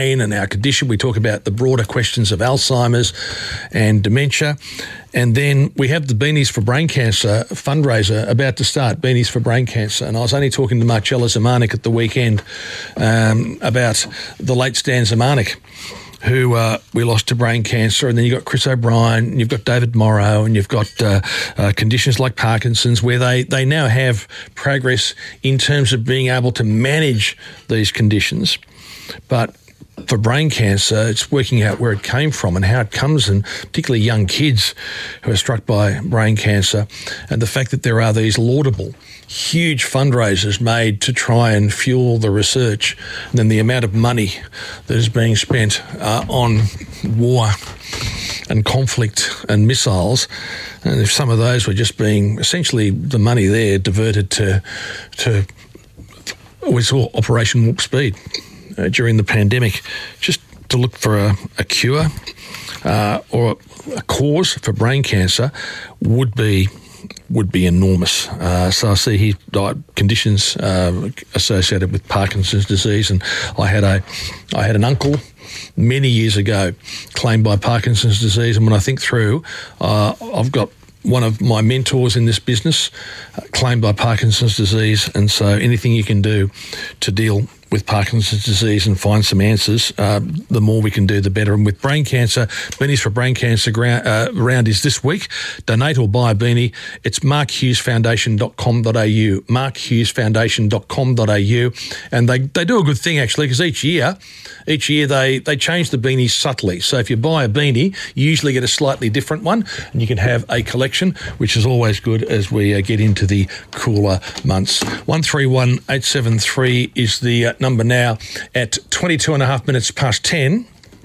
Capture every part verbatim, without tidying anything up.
and our condition. We talk about the broader questions of Alzheimer's and dementia. And then we have the Beanies for Brain Cancer fundraiser about to start, Beanies for Brain Cancer. And I was only talking to Marcella Zamanek at the weekend um, about the late Stan Zamanek, who uh, we lost to brain cancer. And then you've got Chris O'Brien, and you've got David Morrow, and you've got uh, uh, conditions like Parkinson's, where they, they now have progress in terms of being able to manage these conditions. But for brain cancer, it's working out where it came from and how it comes, and particularly young kids who are struck by brain cancer, and the fact that there are these laudable, huge fundraisers made to try and fuel the research, and then the amount of money that is being spent uh, on war and conflict and missiles, and if some of those were just being essentially the money there diverted to, to we saw Operation Warp Speed Uh, during the pandemic, just to look for a, a cure uh, or a cause for brain cancer would be would be enormous. Uh, so I see here died conditions uh, associated with Parkinson's disease, and I had a I had an uncle many years ago claimed by Parkinson's disease, and when I think through, uh, I've got one of my mentors in this business uh, claimed by Parkinson's disease, and so anything you can do to deal with Parkinson's disease and find some answers, uh, the more we can do, the better. And with brain cancer, Beanies for Brain Cancer ground, uh, round is this week. Donate or buy a beanie. It's mark hughes foundation dot com dot a u, mark hughes foundation dot com dot a u. And they, they do a good thing, actually, because each year, each year they, they change the beanies subtly. So if you buy a beanie, you usually get a slightly different one, and you can have a collection, which is always good as we uh, get into the cooler months. one three one eight seven three is the uh, number now at twenty-two and a half minutes past ten.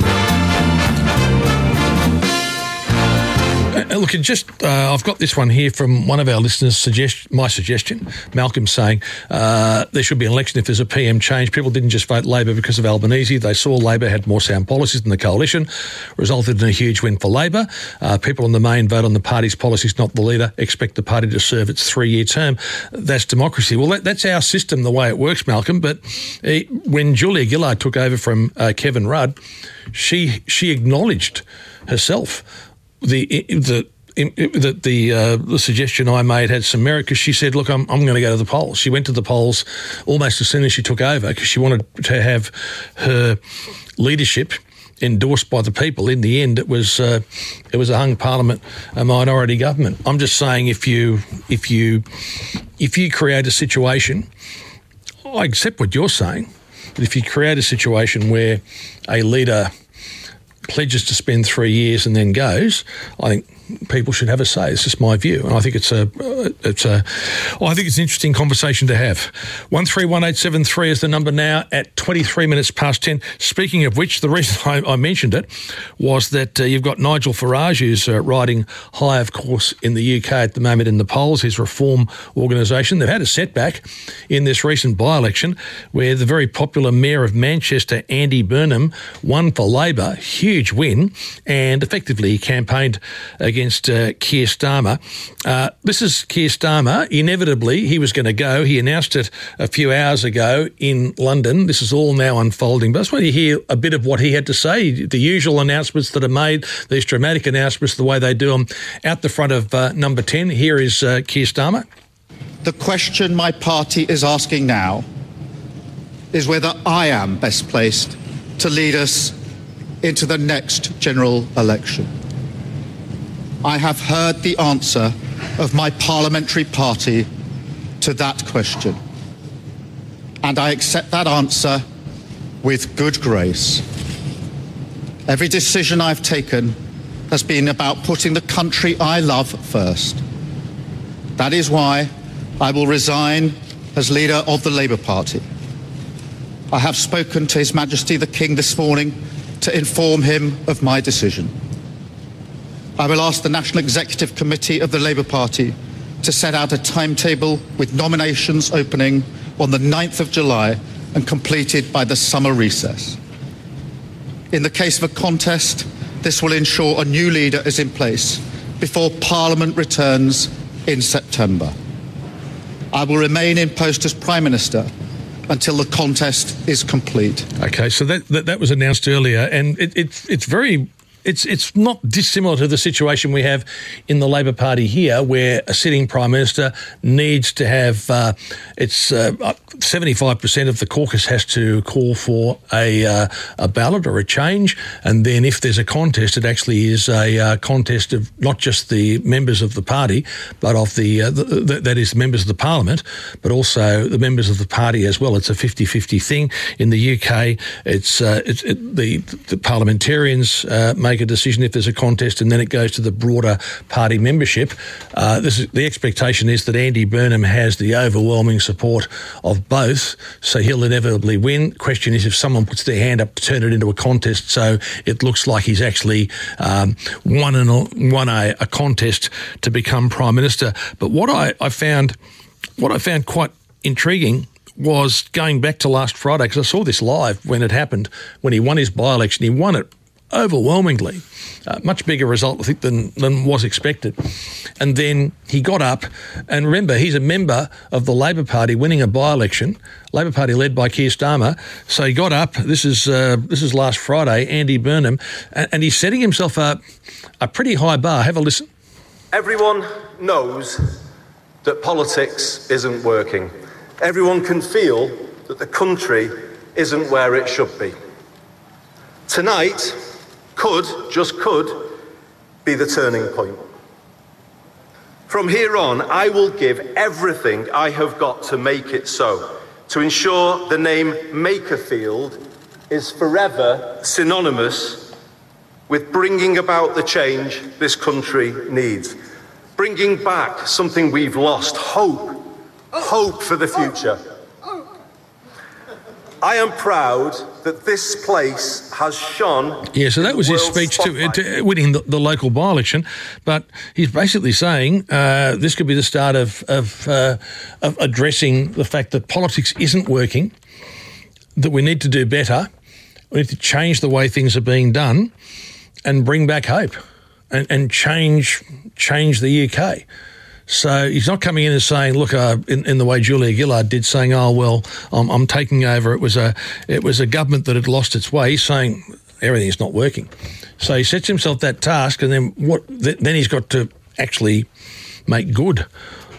Uh, look, it just uh, I've got this one here from one of our listeners. Suggest my suggestion, Malcolm, saying uh, there should be an election if there's a P M change. People didn't just vote Labor because of Albanese. They saw Labor had more sound policies than the coalition, resulted in a huge win for Labor. Uh, people on the main vote on the party's policies, not the leader. Expect the party to serve its three-year term. That's democracy. Well, that, that's our system, the way it works, Malcolm. But uh, when Julia Gillard took over from uh, Kevin Rudd, she she acknowledged herself the the the the, uh, the suggestion I made had some merit, because she said, look, I'm, I'm going to go to the polls. She went to the polls almost as soon as she took over, because she wanted to have her leadership endorsed by the people. In the end, it was uh, it was a hung parliament, a minority government. I'm just saying, if you if you if you create a situation, I accept what you're saying, but if you create a situation where a leader pledges to spend three years and then goes, I think people should have a say. It's just my view, and I think it's a it's a well, I think it's an interesting conversation to have. One three one eight seven three is the number now at twenty-three minutes past ten. Speaking of which, the reason I, I mentioned it was that uh, you've got Nigel Farage, who's uh, riding high, of course, in the U K at the moment in the polls. His Reform organisation, they've had a setback in this recent by-election where the very popular Mayor of Manchester, Andy Burnham, won for Labor, huge win, and effectively he campaigned against against uh, Keir Starmer. Uh, this is Keir Starmer. Inevitably, he was going to go. He announced it a few hours ago in London. This is all now unfolding. But I just want to hear a bit of what he had to say, the usual announcements that are made, these dramatic announcements, the way they do them, out the front of uh, number ten. Here is uh, Keir Starmer. The question my party is asking now is whether I am best placed to lead us into the next general election. I have heard the answer of my parliamentary party to that question, and I accept that answer with good grace. Every decision I've taken has been about putting the country I love first. That is why I will resign as leader of the Labour Party. I have spoken to His Majesty the King this morning to inform him of my decision. I will ask the National Executive Committee of the Labour Party to set out a timetable with nominations opening on the ninth of July and completed by the summer recess. In the case of a contest, this will ensure a new leader is in place before Parliament returns in September. I will remain in post as Prime Minister until the contest is complete. Okay, so that that, that was announced earlier, and it, it, it's very... It's it's not dissimilar to the situation we have in the Labor Party here, where a sitting Prime Minister needs to have, uh, it's uh, seventy-five percent of the caucus has to call for a uh, a ballot or a change, and then if there's a contest, it actually is a uh, contest of not just the members of the party, but of the, uh, the, the that is members of the Parliament, but also the members of the party as well. It's a fifty-fifty thing. In the U K, it's, uh, it's it, the, the parliamentarians uh, make a decision if there's a contest, and then it goes to the broader party membership. Uh, this is, the expectation is that Andy Burnham has the overwhelming support of both, so he'll inevitably win. Question is if someone puts their hand up to turn it into a contest, so it looks like he's actually um, won, an, won a, a contest to become Prime Minister. But what I, I found, what I found quite intriguing was going back to last Friday, because I saw this live when it happened, when he won his by-election. He won it overwhelmingly, uh, much bigger result, I think, than, than was expected. And then he got up, and remember, he's a member of the Labor Party winning a by-election, Labor Party led by Keir Starmer. So he got up, this is uh, this is last Friday, Andy Burnham, and, and he's setting himself a, a pretty high bar. Have a listen. Everyone knows that politics isn't working. Everyone can feel that the country isn't where it should be. Tonight could, just could, be the turning point. From here on, I will give everything I have got to make it so, to ensure the name Makerfield is forever synonymous with bringing about the change this country needs. Bringing back something we've lost, hope, hope for the future. I am proud that this place has shone. Yeah, so that was his speech to, to winning the, the local by-election. But he's basically saying uh, this could be the start of of, uh, of addressing the fact that politics isn't working, that we need to do better, we need to change the way things are being done and bring back hope and, and change change the U K. So he's not coming in and saying, look, uh, in, in the way Julia Gillard did, saying, oh, well, I'm, I'm taking over. It was a it was a government that had lost its way. He's saying everything's not working. So he sets himself that task, and then what? Th- then he's got to actually make good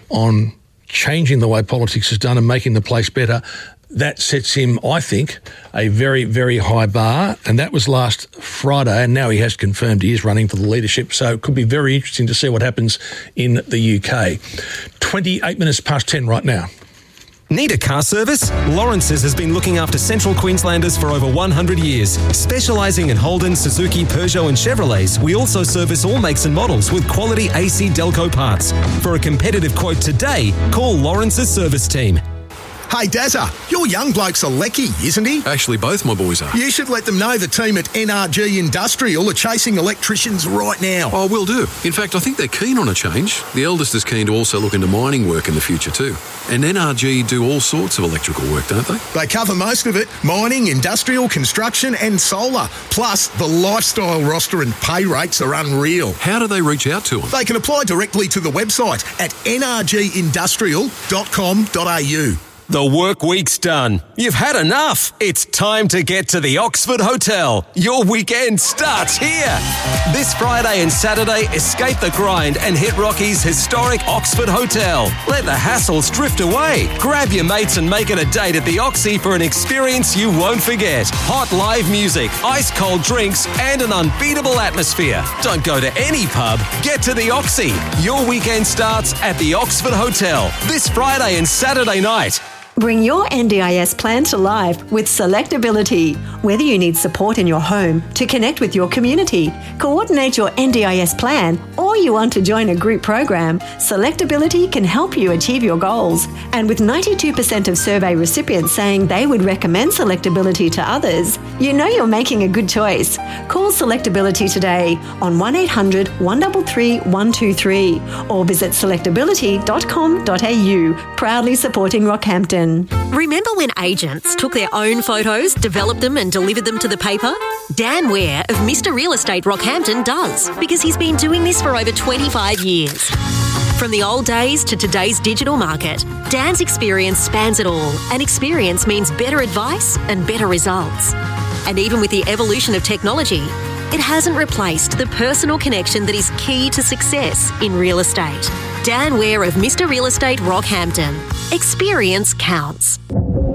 on changing the way politics is done and making the place better. That sets him, I think, a very, very high bar, and that was last Friday, and now he has confirmed he is running for the leadership, so it could be very interesting to see what happens in the U K. twenty-eight minutes past ten right now. Need a car service? Lawrence's has been looking after Central Queenslanders for over one hundred years. Specialising in Holden, Suzuki, Peugeot and Chevrolets, we also service all makes and models with quality A C Delco parts. For a competitive quote today, call Lawrence's service team. Hey, Dazza, your young bloke's a lecky, isn't he? Actually, both my boys are. You should let them know the team at N R G Industrial are chasing electricians right now. Oh, will do. In fact, I think they're keen on a change. The eldest is keen to also look into mining work in the future too. And N R G do all sorts of electrical work, don't they? They cover most of it. Mining, industrial, construction and solar. Plus, the lifestyle roster and pay rates are unreal. How do they reach out to them? They can apply directly to the website at n r g industrial dot com dot a u. The work week's done. You've had enough. It's time to get to the Oxford Hotel. Your weekend starts here. This Friday and Saturday, escape the grind and hit Rocky's historic Oxford Hotel. Let the hassles drift away. Grab your mates and make it a date at the Oxy for an experience you won't forget. Hot live music, ice cold drinks, and an unbeatable atmosphere. Don't go to any pub. Get to the Oxy. Your weekend starts at the Oxford Hotel this Friday and Saturday night. Bring your N D I S plan to life with Selectability. Whether you need support in your home, to connect with your community, coordinate your N D I S plan, or you want to join a group program, Selectability can help you achieve your goals. And with ninety-two percent of survey recipients saying they would recommend Selectability to others, you know you're making a good choice. Call Selectability today on one eight hundred, one three three, one two three or visit selectability dot com dot a u. Proudly supporting Rockhampton. Remember when agents took their own photos, developed them and delivered them to the paper? Dan Ware of Mister Real Estate Rockhampton does, because he's been doing this for over twenty-five years. From the old days to today's digital market, Dan's experience spans it all, and experience means better advice and better results. And even with the evolution of technology, it hasn't replaced the personal connection that is key to success in real estate. Dan Ware of Mister Real Estate Rockhampton. Experience counts.